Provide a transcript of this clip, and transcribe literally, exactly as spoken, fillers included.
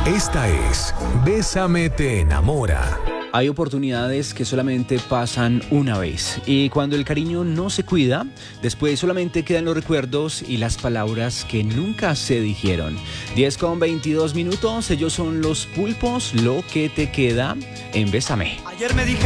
Esta es Bésame te enamora. Hay oportunidades que solamente pasan una vez y cuando el cariño no se cuida, después solamente quedan los recuerdos y las palabras que nunca se dijeron. diez con veintidós minutos, ellos son Los Pulpos, Lo que te queda en Bésame. Ayer me dije